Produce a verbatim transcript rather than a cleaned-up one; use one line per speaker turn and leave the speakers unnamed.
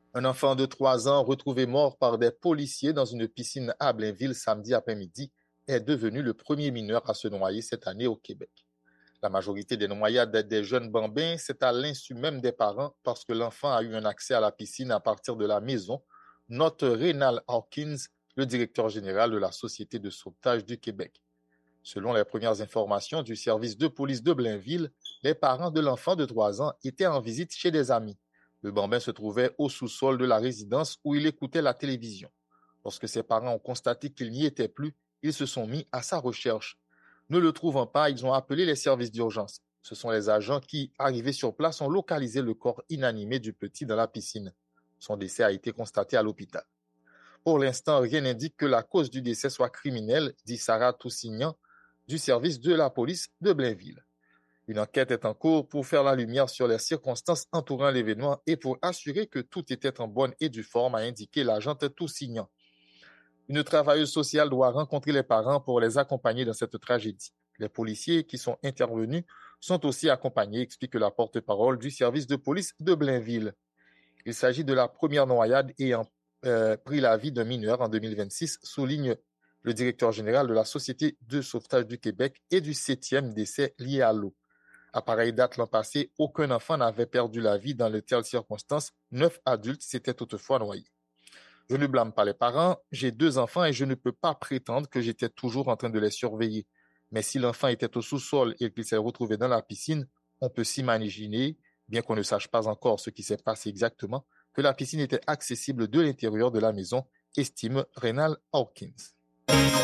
Un enfant de trois ans retrouvé mort par des policiers dans une piscine à Blainville samedi après-midi est devenu le premier mineur à se noyer cette année au Québec. La majorité des noyades des jeunes bambins, c'est à l'insu même des parents parce que l'enfant a eu un accès à la piscine à partir de la maison, note Rénal Hawkins, le directeur général de la Société de sauvetage du Québec. Selon les premières informations du service de police de Blainville, les parents de l'enfant de trois ans étaient en visite chez des amis. Le bambin se trouvait au sous-sol de la résidence où il écoutait la télévision. Lorsque ses parents ont constaté qu'il n'y était plus, ils se sont mis à sa recherche. Ne le trouvant pas, ils ont appelé les services d'urgence. Ce sont les agents qui, arrivés sur place, ont localisé le corps inanimé du petit dans la piscine. Son décès a été constaté à l'hôpital. Pour l'instant, rien n'indique que la cause du décès soit criminelle, dit Sarah Toussignan, du service de la police de Blainville. Une enquête est en cours pour faire la lumière sur les circonstances entourant l'événement et pour assurer que tout était en bonne et due forme, a indiqué l'agente Toussignan. Une travailleuse sociale doit rencontrer les parents pour les accompagner dans cette tragédie. Les policiers qui sont intervenus sont aussi accompagnés, explique la porte-parole du service de police de Blainville. Il s'agit de la première noyade ayant euh, pris la vie d'un mineur en deux mille vingt-six, souligne le directeur général de la Société de sauvetage du Québec et du septième décès lié à l'eau. À pareille date l'an passé, aucun enfant n'avait perdu la vie dans de telles circonstances. Neuf adultes s'étaient toutefois noyés. Je ne blâme pas les parents, j'ai deux enfants et je ne peux pas prétendre que j'étais toujours en train de les surveiller. Mais si l'enfant était au sous-sol et qu'il s'est retrouvé dans la piscine, on peut s'imaginer, bien qu'on ne sache pas encore ce qui s'est passé exactement, que la piscine était accessible de l'intérieur de la maison, estime Rénal Hawkins.